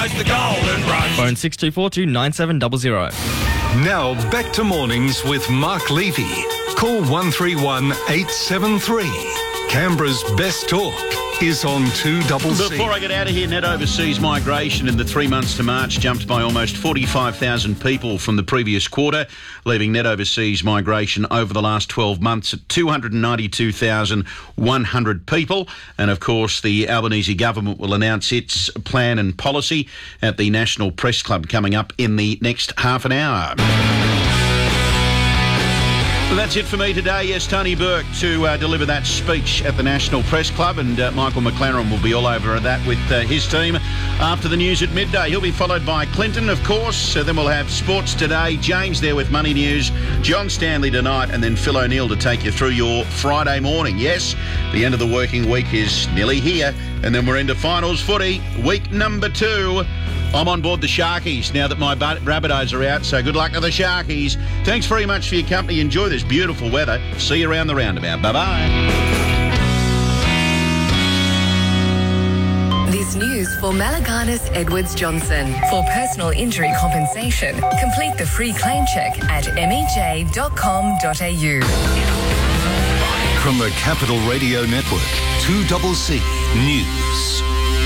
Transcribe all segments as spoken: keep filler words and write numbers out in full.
rise the golden rush. Phone six two four two nine seven zero zero. Now back to mornings with Mark Levy. Call one three one eight seven three. Canberra's best talk is on two C C. Before I get out of here, net overseas migration in the three months to March jumped by almost forty-five thousand people from the previous quarter, leaving net overseas migration over the last twelve months at two hundred ninety-two thousand one hundred people. And of course, the Albanese government will announce its plan and policy at the National Press Club coming up in the next half an hour. Well, that's it for me today. Yes, Tony Burke to uh, deliver that speech at the National Press Club, and uh, Michael McLaren will be all over that with uh, his team after the news at midday. He'll be followed by Clinton, of course. So then we'll have Sports Today, James there with Money News, John Stanley tonight, and then Phil O'Neill to take you through your Friday morning. Yes, the end of the working week is nearly here, and then we're into finals footy, week number two. I'm on board the Sharkies now that my Rabbitohs are out, so good luck to the Sharkies. Thanks very much for your company. Enjoy this beautiful weather. See you around the roundabout. Bye-bye. This news for Malaganas Edwards Johnson. For personal injury compensation, complete the free claim check at m e j dot com dot a u. From the Capital Radio Network, two C C News.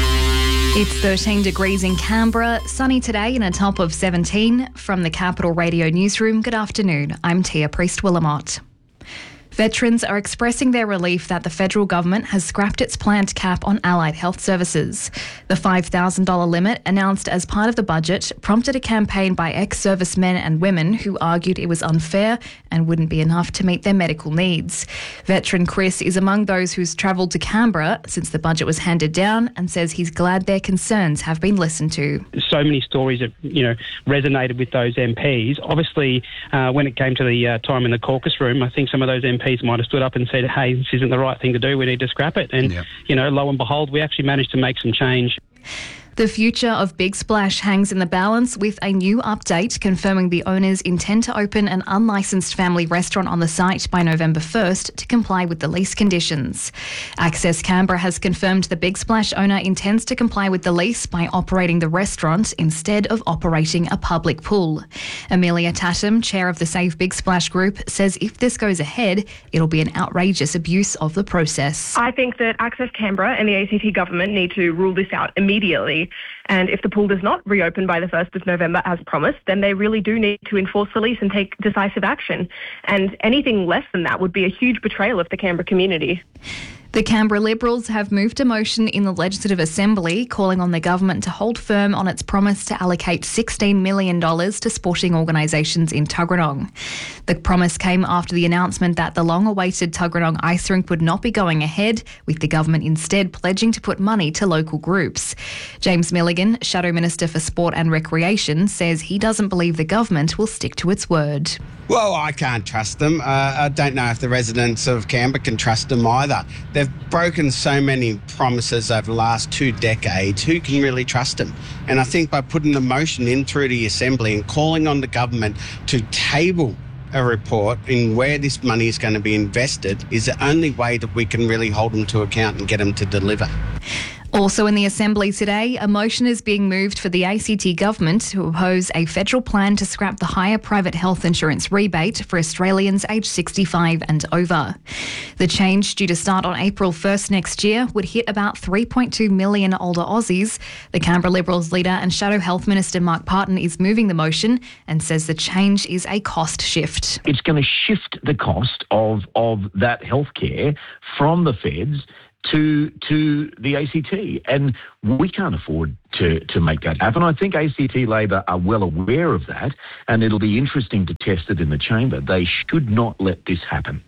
It's thirteen degrees in Canberra, sunny today and a top of seventeen. From the Capital Radio Newsroom, good afternoon. I'm Tia Priest-Willamott. Veterans are expressing their relief that the federal government has scrapped its planned cap on allied health services. The five thousand dollars limit, announced as part of the budget, prompted a campaign by ex-servicemen and women who argued it was unfair and wouldn't be enough to meet their medical needs. Veteran Chris is among those who's travelled to Canberra since the budget was handed down and says he's glad their concerns have been listened to. So many stories have, you know, resonated with those M Ps. Obviously, uh, when it came to the uh, time in the caucus room, I think some of those M Ps might have stood up and said, hey, this isn't the right thing to do, we need to scrap it. And, yep. you know, lo and behold, we actually managed to make some change. The future of Big Splash hangs in the balance with a new update confirming the owners intend to open an unlicensed family restaurant on the site by November first to comply with the lease conditions. Access Canberra has confirmed the Big Splash owner intends to comply with the lease by operating the restaurant instead of operating a public pool. Amelia Tatum, chair of the Save Big Splash group, says if this goes ahead, it'll be an outrageous abuse of the process. I think that Access Canberra and the A C T government need to rule this out immediately. And if the pool does not reopen by the first of November as promised, then they really do need to enforce the lease and take decisive action. And anything less than that would be a huge betrayal of the Canberra community. The Canberra Liberals have moved a motion in the Legislative Assembly calling on the government to hold firm on its promise to allocate sixteen million dollars to sporting organisations in Tuggeranong. The promise came after the announcement that the long-awaited Tuggeranong ice rink would not be going ahead, with the government instead pledging to put money to local groups. James Milligan, Shadow Minister for Sport and Recreation, says he doesn't believe the government will stick to its word. Well, I can't trust them. Uh, I don't know if the residents of Canberra can trust them either. They've broken so many promises over the last two decades. Who can really trust them? And I think by putting the motion in through the Assembly and calling on the government to table a report in where this money is going to be invested is the only way that we can really hold them to account and get them to deliver. Also in the Assembly today, a motion is being moved for the A C T government to oppose a federal plan to scrap the higher private health insurance rebate for Australians aged sixty-five and over. The change, due to start on April first next year, would hit about three point two million older Aussies. The Canberra Liberals leader and Shadow Health Minister Mark Parton is moving the motion and says the change is a cost shift. It's going to shift the cost of, of that healthcare from the feds to to the A C T, and we can't afford to, to make that happen. I think A C T Labor are well aware of that, and it'll be interesting to test it in the chamber. They should not let this happen.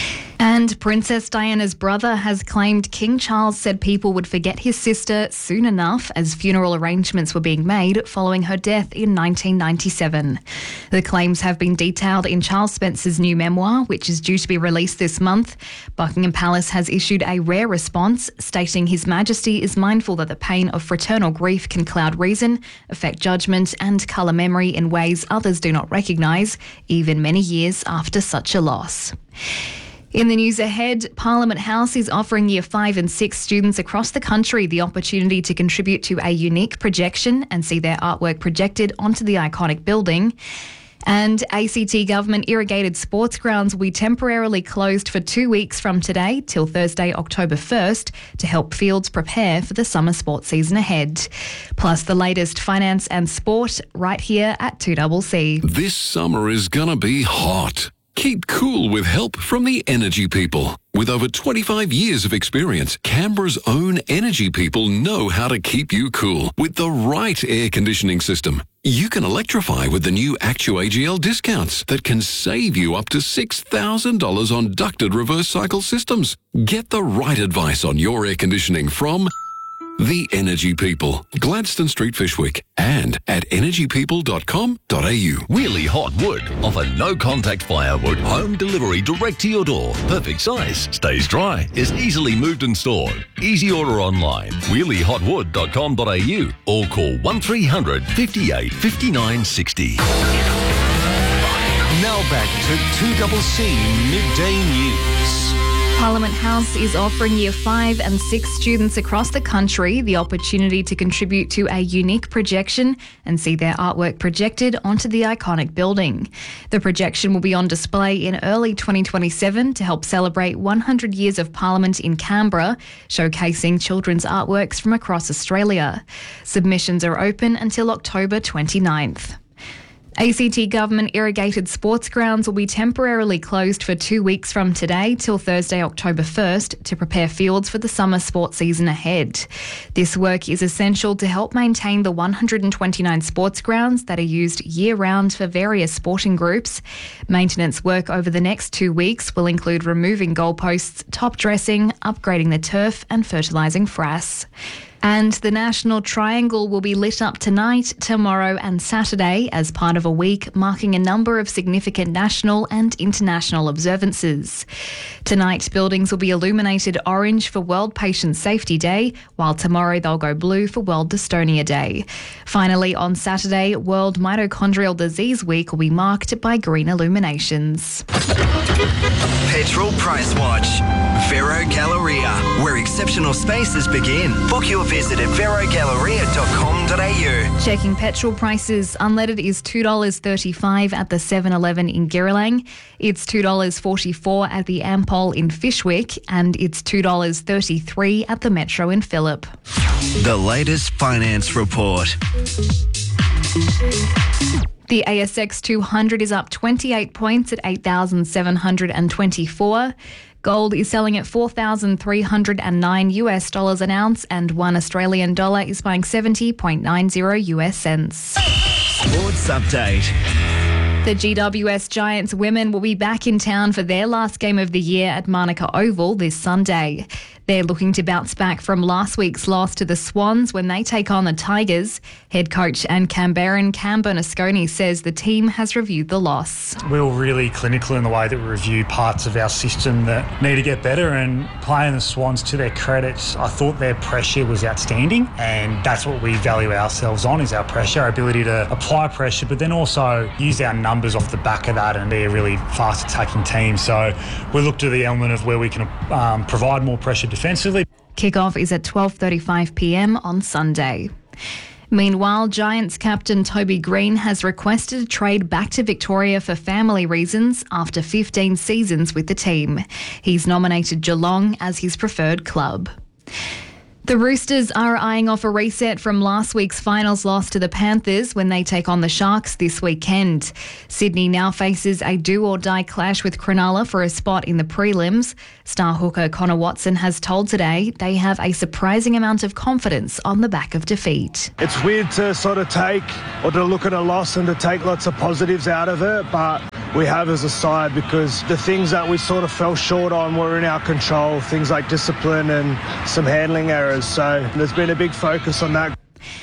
And Princess Diana's brother has claimed King Charles said people would forget his sister soon enough as funeral arrangements were being made following her death in nineteen ninety-seven. The claims have been detailed in Charles Spencer's new memoir, which is due to be released this month. Buckingham Palace has issued a rare response, stating His Majesty is mindful that the pain of fraternal grief can cloud reason, affect judgment and colour memory in ways others do not recognise, even many years after such a loss. In the news ahead, Parliament House is offering Year five and six students across the country the opportunity to contribute to a unique projection and see their artwork projected onto the iconic building. And A C T government irrigated sports grounds will be temporarily closed for two weeks from today till Thursday, October first, to help fields prepare for the summer sports season ahead. Plus the latest finance and sport right here at two C C. This summer is gonna be hot. Keep cool with help from the Energy People. With over twenty-five years of experience, Canberra's own Energy People know how to keep you cool with the right air conditioning system. You can electrify with the new ActuAGL discounts that can save you up to six thousand dollars on ducted reverse cycle systems. Get the right advice on your air conditioning from the Energy People, Gladstone Street, Fishwick, and at energy people dot com dot a u. Wheelie Hot Wood offer no-contact firewood, home delivery direct to your door. Perfect size, stays dry, is easily moved and stored. Easy order online, wheelie hot wood dot com dot a u or call one three hundred, fifty-eight, fifty-nine, sixty. Now back to two C C Midday News. Parliament House is offering Year five and six students across the country the opportunity to contribute to a unique projection and see their artwork projected onto the iconic building. The projection will be on display in early twenty twenty-seven to help celebrate one hundred years of Parliament in Canberra, showcasing children's artworks from across Australia. Submissions are open until October twenty-ninth. A C T government irrigated sports grounds will be temporarily closed for two weeks from today till Thursday, October first, to prepare fields for the summer sports season ahead. This work is essential to help maintain the one hundred twenty-nine sports grounds that are used year-round for various sporting groups. Maintenance work over the next two weeks will include removing goalposts, top dressing, upgrading the turf and fertilising frass. And the National Triangle will be lit up tonight, tomorrow and Saturday as part of a week marking a number of significant national and international observances. Tonight, buildings will be illuminated orange for World Patient Safety Day, while tomorrow they'll go blue for World Dystonia Day. Finally, on Saturday, World Mitochondrial Disease Week will be marked by green illuminations. Petrol Price Watch. Vero Galleria, where exceptional spaces begin. Book your visit at vero galleria dot com dot a u. Checking petrol prices. Unleaded is two dollars thirty-five at the seven eleven in Girrawong. It's two dollars forty-four at the Ampol in Fishwick, and it's two dollars thirty-three at the Metro in Phillip. The latest finance report. The A S X two hundred is up twenty-eight points at eight thousand seven hundred twenty-four. Gold is selling at four thousand three hundred nine US dollars an ounce, and one Australian dollar is buying seventy point nine zero US cents. Sports update. The G W S Giants women will be back in town for their last game of the year at Manuka Oval this Sunday. They're looking to bounce back from last week's loss to the Swans when they take on the Tigers. Head coach and Canberran Cam Bernasconi says the team has reviewed the loss. We were really clinical in the way that we review parts of our system that need to get better, and playing the Swans, to their credit, I thought their pressure was outstanding, and that's what we value ourselves on, is our pressure, our ability to apply pressure, but then also use our numbers off the back of that and be a really fast attacking team. So we look to the element of where we can um, provide more pressure defensively. Kickoff is at twelve thirty-five p m on Sunday. Meanwhile, Giants captain Toby Green has requested a trade back to Victoria for family reasons after fifteen seasons with the team. He's nominated Geelong as his preferred club. The Roosters are eyeing off a reset from last week's finals loss to the Panthers when they take on the Sharks this weekend. Sydney now faces a do-or-die clash with Cronulla for a spot in the prelims. Star hooker Connor Watson has told Today they have a surprising amount of confidence on the back of defeat. It's weird to sort of take or to look at a loss and to take lots of positives out of it, but we have as a side, because the things that we sort of fell short on were in our control, things like discipline and some handling errors. So there's been a big focus on that.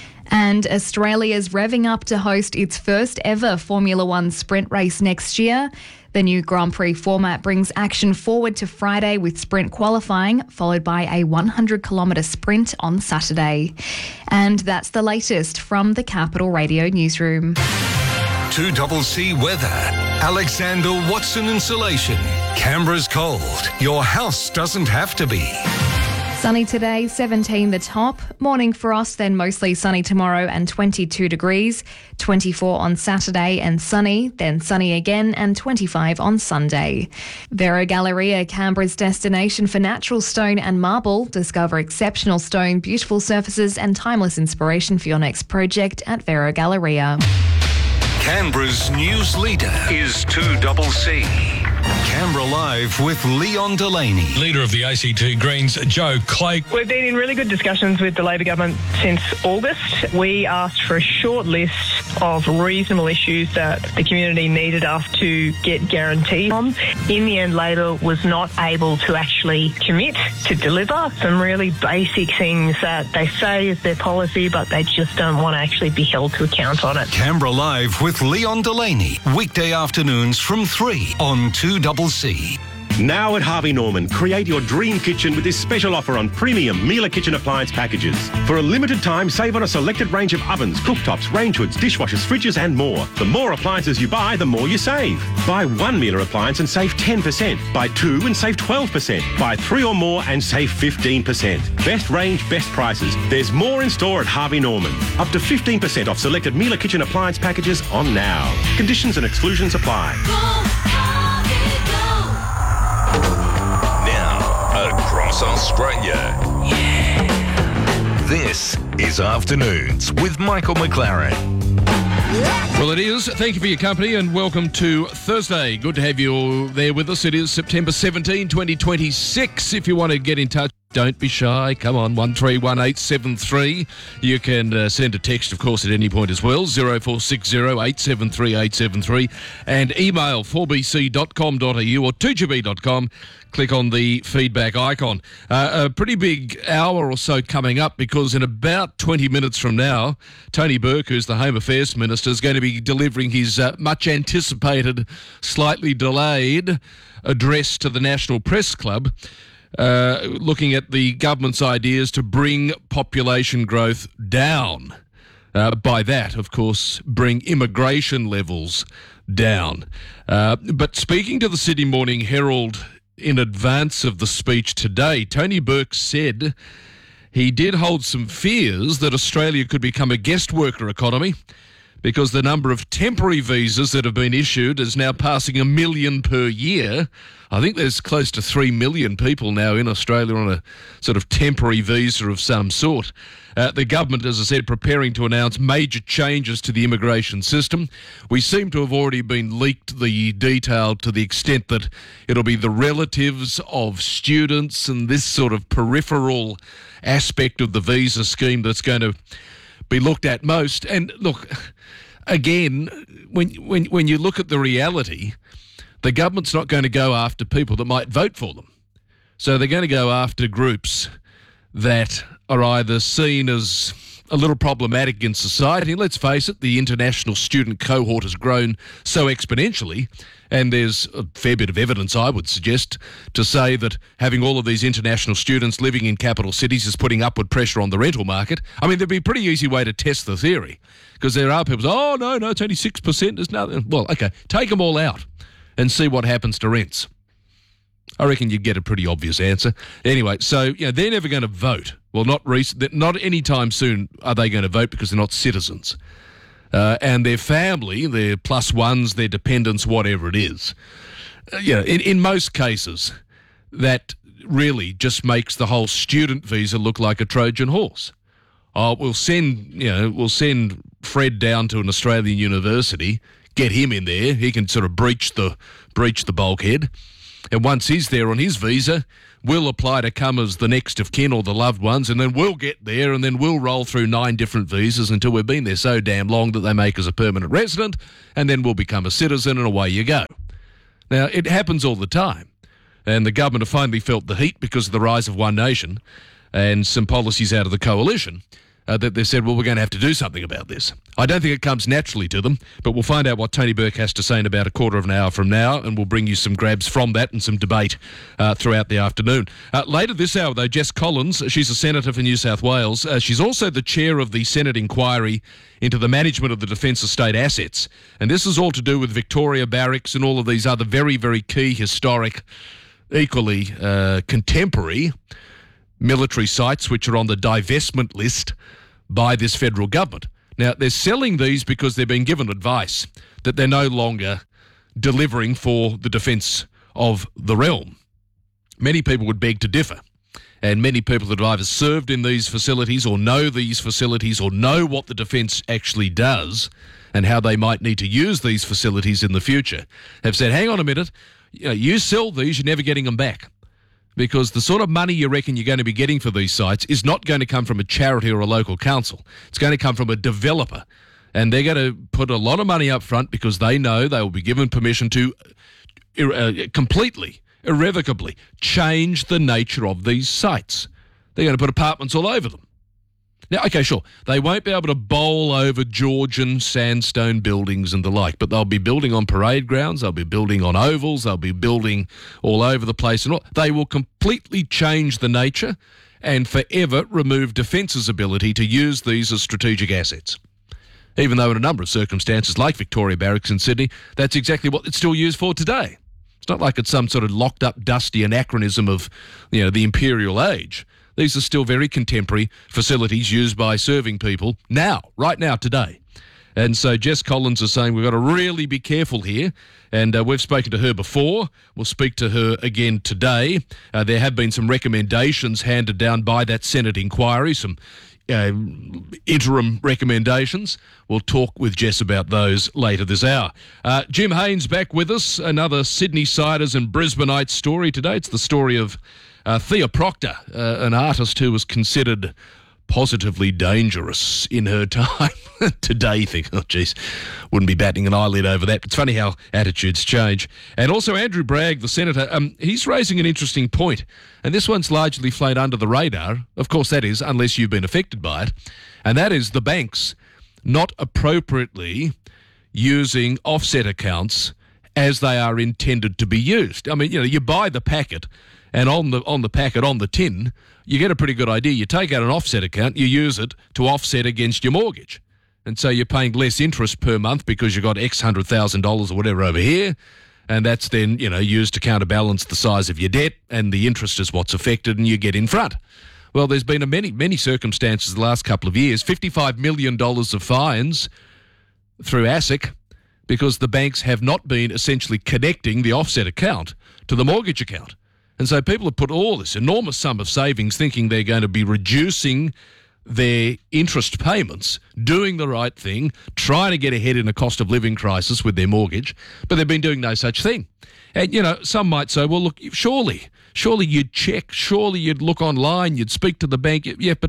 And Australia's revving up to host its first ever Formula One sprint race next year. The new Grand Prix format brings action forward to Friday with sprint qualifying, followed by a one hundred kilometre sprint on Saturday. And that's the latest from the Capital Radio newsroom. two C C weather. Alexander Watson Insulation. Canberra's cold. Your house doesn't have to be. Sunny today, seventeen the top. Morning for us, then mostly sunny tomorrow and twenty-two degrees. twenty-four on Saturday and sunny, then sunny again and twenty-five on Sunday. Vero Galleria, Canberra's destination for natural stone and marble. Discover exceptional stone, beautiful surfaces and timeless inspiration for your next project at Vero Galleria. Canberra's news leader is two C C. Canberra Live with Leon Delaney. Leader of the A C T Greens, Joe Clay. We've been in really good discussions with the Labor government since August. We asked for a short list of reasonable issues that the community needed us to get guaranteed on. In the end, Labor was not able to actually commit to deliver some really basic things that they say is their policy, but they just don't want to actually be held to account on it. Canberra Live with Leon Delaney. Weekday afternoons from three on two C C. Now at Harvey Norman, create your dream kitchen with this special offer on premium Miele kitchen appliance packages. For a limited time, save on a selected range of ovens, cooktops, range hoods, dishwashers, fridges and more. The more appliances you buy, the more you save. Buy one Miele appliance and save ten percent. Buy two and save twelve percent. Buy three or more and save fifteen percent. Best range, best prices. There's more in store at Harvey Norman. Up to fifteen percent off selected Miele kitchen appliance packages on now. Conditions and exclusions apply. Across Australia. Yeah. This is Afternoons with Michael McLaren. Well, it is. Thank you for your company and welcome to Thursday. Good to have you all there with us. It is September seventeenth, twenty twenty-six. If you want to get in touch, don't be shy. Come on, one three one eight seven three. You can uh, send a text, of course, at any point as well, zero four six zero eight seven three eight seven three, and email four b c dot com dot a u or two g b dot com. Click on the feedback icon. Uh, a pretty big hour or so coming up because in about twenty minutes from now, Tony Burke, who's the Home Affairs Minister, is going to be delivering his uh, much anticipated, slightly delayed address to the National Press Club. Uh, looking at the government's ideas to bring population growth down. Uh, by that, of course, bring immigration levels down. Uh, but speaking to the Sydney Morning Herald in advance of the speech today, Tony Burke said he did hold some fears that Australia could become a guest worker economy because the number of temporary visas that have been issued is now passing a million per year. I think there's close to three million people now in Australia on a sort of temporary visa of some sort. Uh, the government, as I said, preparing to announce major changes to the immigration system. We seem to have already been leaked the detail to the extent that it'll be the relatives of students and this sort of peripheral aspect of the visa scheme that's going to be looked at most. And look, again, when when when you look at the reality, the government's not going to go after people that might vote for them. So they're going to go after groups that are either seen as a little problematic in society. Let's face it, the international student cohort has grown so exponentially, and there's a fair bit of evidence, I would suggest, to say that having all of these international students living in capital cities is putting upward pressure on the rental market. I mean, there'd be a pretty easy way to test the theory, because there are people who say, oh, no, no, it's only six percent. There's nothing. Well, okay, take them all out and see what happens to rents. I reckon you'd get a pretty obvious answer. Anyway, so you know, they're never going to vote. Well, not recent, not any time soon are they going to vote because they're not citizens. Uh, and their family, their plus ones, their dependents, whatever it is. Uh, you know, in, in most cases, that really just makes the whole student visa look like a Trojan horse. Oh, we'll send, you know, we'll send Fred down to an Australian university, get him in there. He can sort of breach the breach the bulkhead. And once he's there on his visa, we'll apply to come as the next of kin or the loved ones, and then we'll get there, and then we'll roll through nine different visas until we've been there so damn long that they make us a permanent resident, and then we'll become a citizen, and away you go. Now, it happens all the time, and the government have finally felt the heat because of the rise of One Nation and some policies out of the coalition. uh, that they've said, well, we're going to have to do something about this. I don't think it comes naturally to them, but we'll find out what Tony Burke has to say in about a quarter of an hour from now, and we'll bring you some grabs from that and some debate uh, throughout the afternoon. Uh, later this hour, though, Jess Collins, she's a senator for New South Wales. Uh, she's also the chair of the Senate inquiry into the management of the Defence Estate assets. And this is all to do with Victoria Barracks and all of these other very, very key, historic, equally uh, contemporary military sites which are on the divestment list by this federal government. Now, they're selling these because they've been given advice that they're no longer delivering for the defence of the realm. Many people would beg to differ, and many people that have either served in these facilities or know these facilities or know what the defence actually does and how they might need to use these facilities in the future have said, hang on a minute, you know, you sell these, you're never getting them back. Because the sort of money you reckon you're going to be getting for these sites is not going to come from a charity or a local council. It's going to come from a developer. And they're going to put a lot of money up front because they know they will be given permission to uh, completely, irrevocably change the nature of these sites. They're going to put apartments all over them. Now, okay, sure, they won't be able to bowl over Georgian sandstone buildings and the like, but they'll be building on parade grounds, they'll be building on ovals, they'll be building all over the place. And all. They will completely change the nature and forever remove Defence's ability to use these as strategic assets. Even though in a number of circumstances, like Victoria Barracks in Sydney, that's exactly what it's still used for today. It's not like it's some sort of locked up, dusty anachronism of, you know, the imperial age. These are still very contemporary facilities used by serving people now, right now, today. And so Jess Collins is saying we've got to really be careful here. And uh, we've spoken to her before. We'll speak to her again today. Uh, there have been some recommendations handed down by that Senate inquiry, some uh, interim recommendations. We'll talk with Jess about those later this hour. Uh, Jim Haynes back with us, another Sydney Siders and Brisbaneites story today. It's the story of Uh, Thea Proctor, uh, an artist who was considered positively dangerous in her time. Today, you think, oh, geez, wouldn't be batting an eyelid over that. It's funny how attitudes change. And also Andrew Bragg, the senator, um, he's raising an interesting point. And this one's largely flown under the radar. Of course, that is, unless you've been affected by it. And that is the banks not appropriately using offset accounts as they are intended to be used. I mean, you know, you buy the packet, and on the on the packet, on the tin, you get a pretty good idea. You take out an offset account, you use it to offset against your mortgage. And so you're paying less interest per month because you've got X hundred thousand dollars or whatever over here, and that's then, you know, used to counterbalance the size of your debt, and the interest is what's affected, and you get in front. Well, there's been a many, many circumstances the last couple of years, fifty-five million dollars of fines through ASIC, because the banks have not been essentially connecting the offset account to the mortgage account. And so people have put all this enormous sum of savings thinking they're going to be reducing their interest payments, doing the right thing, trying to get ahead in a cost of living crisis with their mortgage, but they've been doing no such thing. And, you know, some might say, well, look, surely, surely you'd check, surely you'd look online, you'd speak to the bank. Yeah, but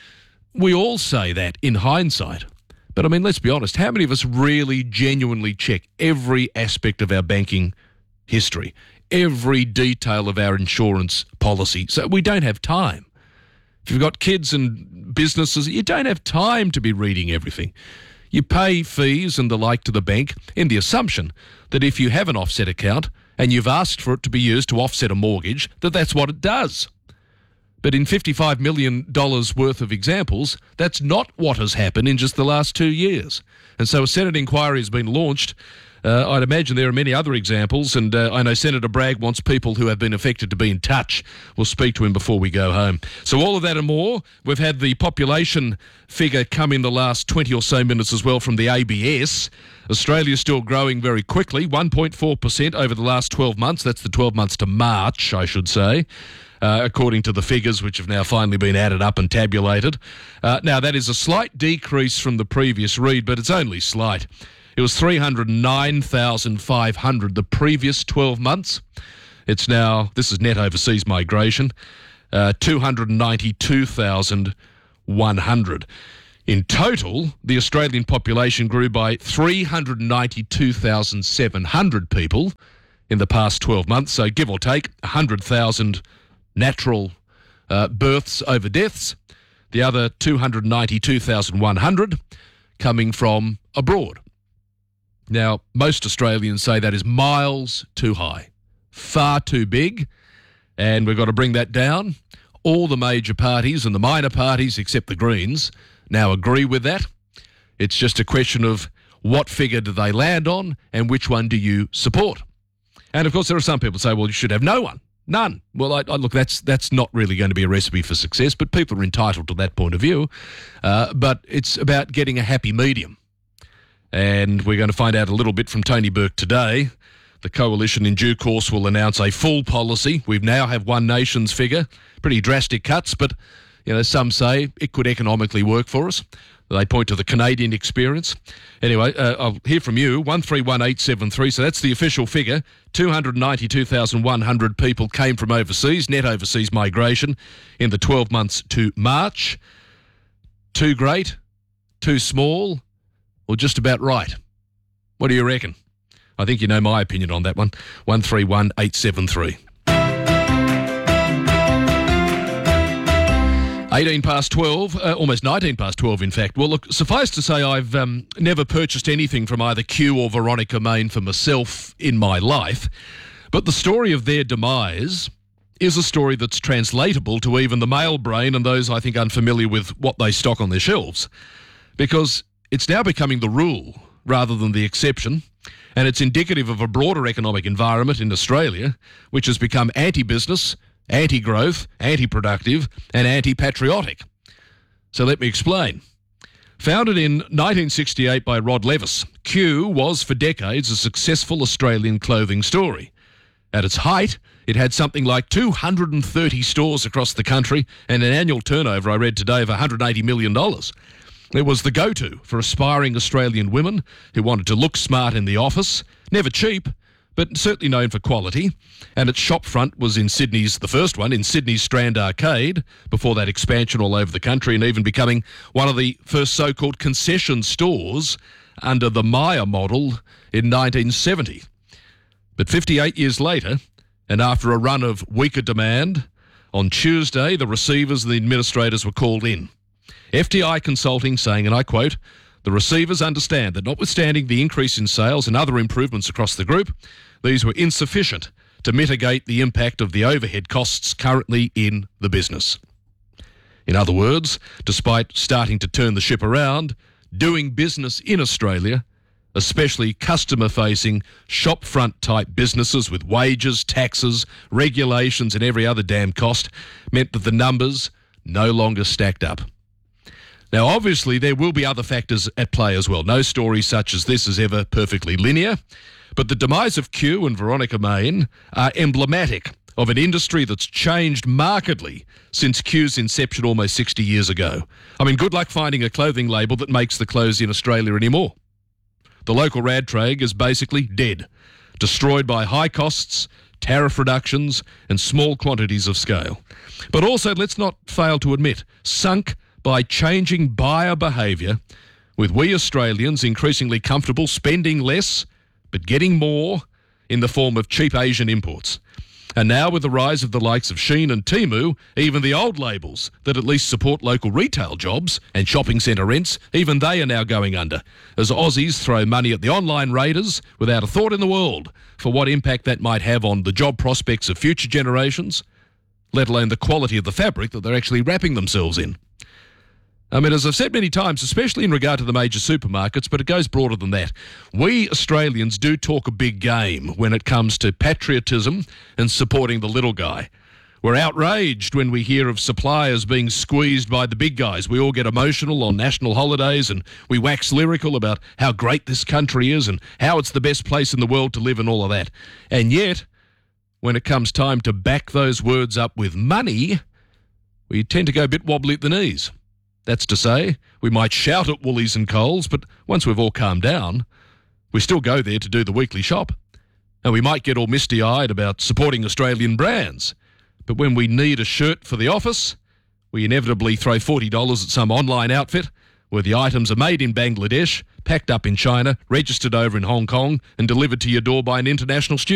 we all say that in hindsight. But, I mean, let's be honest, how many of us really genuinely check every aspect of our banking history, every detail of our insurance policy? So we don't have time. If you've got kids and businesses, you don't have time to be reading everything. You pay fees and the like to the bank in the assumption that if you have an offset account and you've asked for it to be used to offset a mortgage, that that's what it does. But in fifty-five million dollars worth of examples, that's not what has happened in just the last two years. And so a Senate inquiry has been launched. Uh, I'd imagine there are many other examples, and uh, I know Senator Bragg wants people who have been affected to be in touch. We'll speak to him before we go home. So all of that and more. We've had the population figure come in the last twenty or so minutes as well from the A B S. Australia's still growing very quickly, one point four percent over the last twelve months. That's the twelve months to March, I should say, uh, according to the figures which have now finally been added up and tabulated. Uh, now, that is a slight decrease from the previous read, but it's only slight. It was three hundred nine thousand five hundred the previous twelve months. It's now, this is net overseas migration, uh, two hundred ninety-two thousand one hundred. In total, the Australian population grew by three hundred ninety-two thousand seven hundred people in the past twelve months, so give or take one hundred thousand natural uh, births over deaths. The other two hundred ninety-two thousand one hundred coming from abroad. Now, most Australians say that is miles too high, far too big, and we've got to bring that down. All the major parties and the minor parties, except the Greens, now agree with that. It's just a question of what figure do they land on and which one do you support. And, of course, there are some people who say, well, you should have no one. None. Well, I, I, look, that's that's not really going to be a recipe for success, but people are entitled to that point of view. Uh, but it's about getting a happy medium. And we're going to find out a little bit from Tony Burke today. The Coalition in due course will announce a full policy. We now have One Nation's figure. Pretty drastic cuts, but you know, some say it could economically work for us. They point to the Canadian experience. Anyway, uh, I'll hear from you, one three one eight seven three. So that's the official figure. two hundred ninety-two thousand one hundred people came from overseas, net overseas migration in the twelve months to March. Too great, too small, or just about right? What do you reckon? I think you know my opinion on that one. one three one eight seven three. eighteen past twelve, uh, almost nineteen past twelve, in fact. Well, look, suffice to say I've um, never purchased anything from either Q or Veronica Main for myself in my life, but the story of their demise is a story that's translatable to even the male brain and those, I think, unfamiliar with what they stock on their shelves, because it's now becoming the rule rather than the exception, and it's indicative of a broader economic environment in Australia, which has become anti-business, anti-growth, anti-productive, and anti-patriotic. So let me explain. Founded in nineteen sixty-eight by Rod Levis, Q was for decades a successful Australian clothing story. At its height, it had something like two hundred thirty stores across the country and an annual turnover, I read today, of one hundred eighty million dollars. It was the go-to for aspiring Australian women who wanted to look smart in the office, never cheap, but certainly known for quality, and its shopfront was in Sydney's, the first one, in Sydney's Strand Arcade, before that expansion all over the country and even becoming one of the first so-called concession stores under the Myer model in nineteen seventy. But fifty-eight years later, and after a run of weaker demand, on Tuesday the receivers and the administrators were called in. F T I Consulting saying, and I quote, "The receivers understand that notwithstanding the increase in sales and other improvements across the group, these were insufficient to mitigate the impact of the overhead costs currently in the business." In other words, despite starting to turn the ship around, doing business in Australia, especially customer-facing, shopfront type businesses with wages, taxes, regulations and every other damn cost, meant that the numbers no longer stacked up. Now, obviously, there will be other factors at play as well. No story such as this is ever perfectly linear, but the demise of Q and Veronica Main are emblematic of an industry that's changed markedly since Q's inception almost sixty years ago. I mean, good luck finding a clothing label that makes the clothes in Australia anymore. The local rad trade is basically dead, destroyed by high costs, tariff reductions and small quantities of scale. But also, let's not fail to admit, sunk by changing buyer behaviour, with we Australians increasingly comfortable spending less but getting more in the form of cheap Asian imports. And now with the rise of the likes of Shein and Temu, even the old labels that at least support local retail jobs and shopping centre rents, even they are now going under, as Aussies throw money at the online raiders without a thought in the world for what impact that might have on the job prospects of future generations, let alone the quality of the fabric that they're actually wrapping themselves in. I mean, as I've said many times, especially in regard to the major supermarkets, but it goes broader than that. We Australians do talk a big game when it comes to patriotism and supporting the little guy. We're outraged when we hear of suppliers being squeezed by the big guys. We all get emotional on national holidays and we wax lyrical about how great this country is and how it's the best place in the world to live and all of that. And yet, when it comes time to back those words up with money, we tend to go a bit wobbly at the knees. That's to say, we might shout at Woolies and Coles, but once we've all calmed down, we still go there to do the weekly shop. And we might get all misty-eyed about supporting Australian brands, but when we need a shirt for the office, we inevitably throw forty dollars at some online outfit where the items are made in Bangladesh, packed up in China, registered over in Hong Kong, and delivered to your door by an international student.